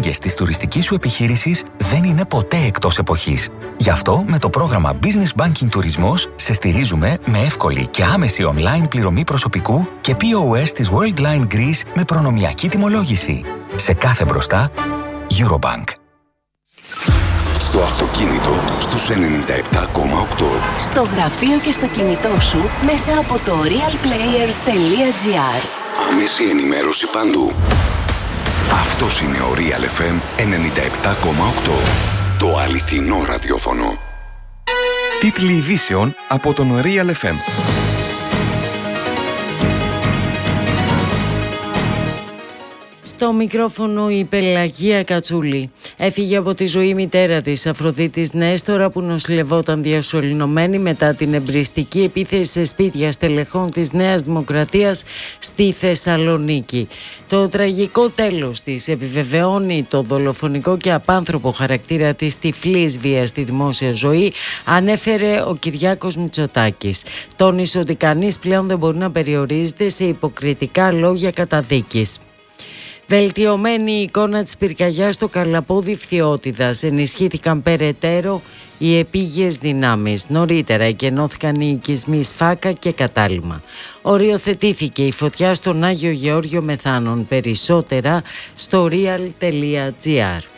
ανάγκες της τουριστικής σου επιχείρησης δεν είναι ποτέ εκτός εποχής. Γι' αυτό, με το πρόγραμμα Business Banking Τουρισμός, σε στηρίζουμε με εύκολη και άμεση online πληρωμή προσωπικού και POS της Worldline Greece με προνομιακή τιμολόγηση. Σε κάθε μπροστά, Eurobank. Στο αυτοκίνητο, στους 97,8. Στο γραφείο και στο κινητό σου, μέσα από το realplayer.gr. Άμεση ενημέρωση παντού. Αυτός είναι ο Real FM 97,8. Το αληθινό ραδιόφωνο. Τίτλοι ειδήσεων από τον Real FM. Στο μικρόφωνο η Πελαγία Κατσούλη. Έφυγε από τη ζωή η μητέρα της, Αφροδίτης Νέστορα, που νοσηλευόταν διασωληνωμένη μετά την εμπριστική επίθεση σε σπίτια στελεχών της Νέας Δημοκρατίας στη Θεσσαλονίκη. Το τραγικό τέλος της επιβεβαιώνει το δολοφονικό και απάνθρωπο χαρακτήρα της τυφλής βίας στη δημόσια ζωή, ανέφερε ο Κυριάκος Μητσοτάκης. Τόνισε ότι κανείς πλέον δεν μπορεί να περιορίζεται σε υποκριτικά λόγια καταδίκης. Βελτιωμένη η εικόνα της πυρκαγιάς στο Καρλαπόδι Φθιώτιδας. Ενισχύθηκαν περαιτέρω οι επίγειες δυνάμεις. Νωρίτερα εκενώθηκαν οι οικισμοί Σφάκα και Κατάλημα. Οριοθετήθηκε η φωτιά στον Άγιο Γεώργιο Μεθάνων. Περισσότερα στο real.gr.